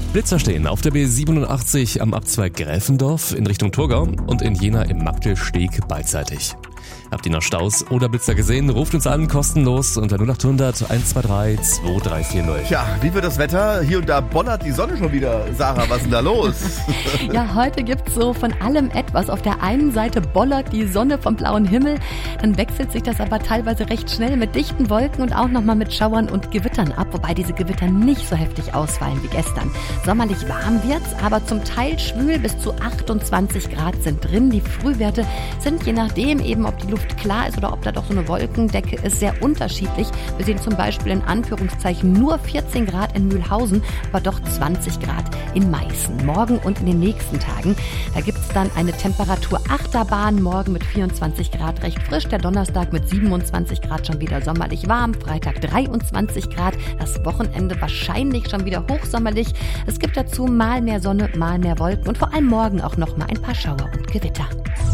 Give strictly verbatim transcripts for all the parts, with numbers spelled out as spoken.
Blitzer stehen auf der B siebenundachtzig am Abzweig Gräfendorf in Richtung Thurgau und in Jena im Magdelsteg beidseitig. Habt ihr noch Staus oder Blitzer gesehen? Ruft uns an, kostenlos unter null acht hundert eins zwei drei zwei drei vier null. Tja, wie wird das Wetter? Hier und da bollert die Sonne schon wieder. Sarah, was ist denn da los? Ja, heute gibt's so von allem etwas. Auf der einen Seite bollert die Sonne vom blauen Himmel, dann wechselt sich das aber teilweise recht schnell mit dichten Wolken und auch nochmal mit Schauern und Gewittern ab, wobei diese Gewitter nicht so heftig ausfallen wie gestern. Sommerlich warm wird's, aber zum Teil schwül, bis zu achtundzwanzig Grad sind drin. Die Frühwerte sind je nachdem eben, ob die Luft klar ist oder ob da doch so eine Wolkendecke ist, sehr unterschiedlich. Wir sehen zum Beispiel in Anführungszeichen nur vierzehn Grad in Mühlhausen, aber doch zwanzig Grad in Meißen. Morgen und in den nächsten Tagen, da gibt es dann eine Temperaturachterbahn. Morgen mit vierundzwanzig Grad recht frisch, der Donnerstag mit siebenundzwanzig Grad schon wieder sommerlich warm, Freitag dreiundzwanzig Grad, das Wochenende wahrscheinlich schon wieder hochsommerlich. Es gibt dazu mal mehr Sonne, mal mehr Wolken und vor allem morgen auch noch mal ein paar Schauer und Gewitter.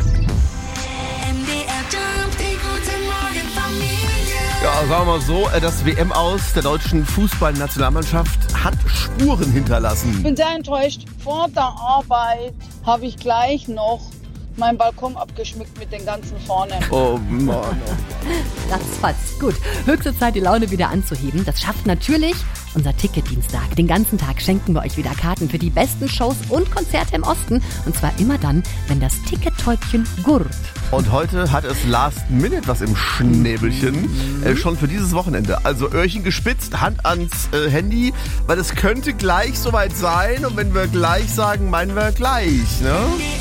Ja, sagen wir mal so, das W M-Aus der deutschen Fußballnationalmannschaft hat Spuren hinterlassen. Ich bin sehr enttäuscht. Vor der Arbeit habe ich gleich noch meinen Balkon abgeschmückt mit den ganzen Fahnen. Oh Mann. Ratzfatz. Gut, höchste Zeit, die Laune wieder anzuheben. Das schafft natürlich unser Ticketdienstag. Den ganzen Tag schenken wir euch wieder Karten für die besten Shows und Konzerte im Osten. Und zwar immer dann, wenn das Tickettäubchen gurrt. Und heute hat es Last Minute was im Schnäbelchen, äh, schon für dieses Wochenende. Also Öhrchen gespitzt, Hand ans äh, Handy, weil es könnte gleich soweit sein. Und wenn wir gleich sagen, meinen wir gleich, ne?